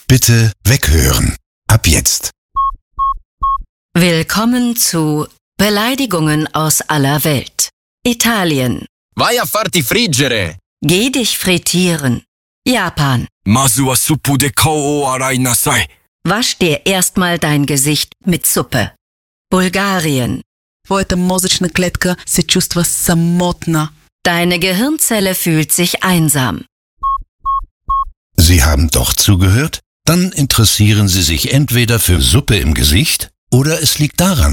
Bitte weghören. Ab jetzt. Willkommen zu Beleidigungen aus aller Welt. Italien. Vai a farti friggere. Geh dich frittieren. Japan. Mazu wa suppu de kao o arai nasai. Wasch dir erstmal dein Gesicht mit Suppe. Bulgarien. Твоята мозъчна клетка се чувства самотна. Deine Gehirnzelle fühlt sich einsam. Sie haben doch zugehört? Dann interessieren Sie sich entweder für Suppe im Gesicht oder es liegt daran.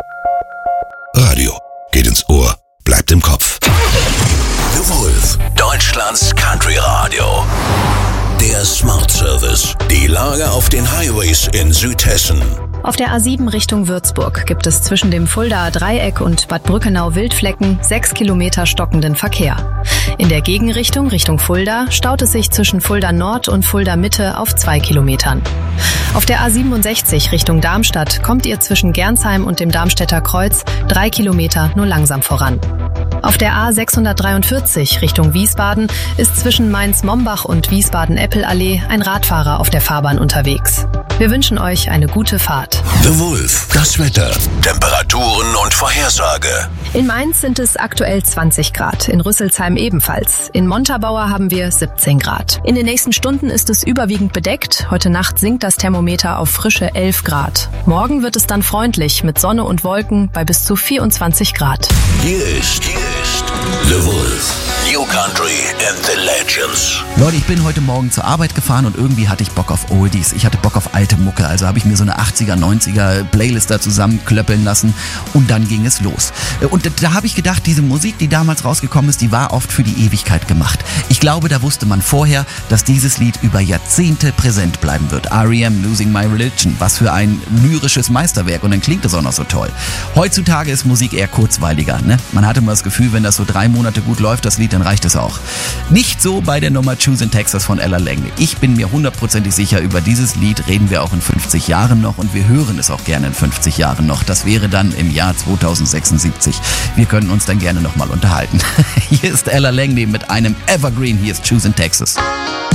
Radio geht ins Ohr, bleibt im Kopf. The Wolf, Deutschlands Country Radio. Der Smart Service. Die Lage auf den Highways in Südhessen. Auf der A7 Richtung Würzburg gibt es zwischen dem Fuldaer Dreieck und Bad Brückenau-Wildflecken 6 Kilometer stockenden Verkehr. In der Gegenrichtung Richtung Fulda staut es sich zwischen Fulda Nord und Fulda Mitte auf 2 Kilometern. Auf der A67 Richtung Darmstadt kommt ihr zwischen Gernsheim und dem Darmstädter Kreuz 3 Kilometer nur langsam voran. Auf der A643 Richtung Wiesbaden ist zwischen Mainz-Mombach und Wiesbaden-Eppel-Allee ein Radfahrer auf der Fahrbahn unterwegs. Wir wünschen euch eine gute Fahrt. The Wolf, das Wetter, Temperaturen und Vorhersage. In Mainz sind es aktuell 20 Grad, in Rüsselsheim ebenfalls. In Montabaur haben wir 17 Grad. In den nächsten Stunden ist es überwiegend bedeckt. Heute Nacht sinkt das Thermometer auf frische 11 Grad. Morgen wird es dann freundlich mit Sonne und Wolken bei bis zu 24 Grad. Hier ist The Wolf. New Country and the Legends. Leute, ich bin heute Morgen zur Arbeit gefahren und irgendwie hatte ich Bock auf Oldies. Ich hatte Bock auf alte Mucke, also habe ich mir so eine 80er, 90er Playlist da zusammenklöppeln lassen und dann ging es los. Und da habe ich gedacht, diese Musik, die damals rausgekommen ist, die war oft für die Ewigkeit gemacht. Ich glaube, da wusste man vorher, dass dieses Lied über Jahrzehnte präsent bleiben wird. R.E.M. Losing My Religion, was für ein lyrisches Meisterwerk und dann klingt es auch noch so toll. Heutzutage ist Musik eher kurzweiliger, ne? Man hatte immer das Gefühl, wenn das so 3 Monate gut läuft, das Lied, dann reicht es auch. Nicht so bei der Nummer Choose in Texas von Ella Langley. Ich bin mir 100% sicher, über dieses Lied reden wir auch in 50 Jahren noch und wir hören es auch gerne in 50 Jahren noch. Das wäre dann im Jahr 2076. Wir können uns dann gerne nochmal unterhalten. Hier ist Ella Langley mit einem Evergreen. Hier ist Choose in Texas.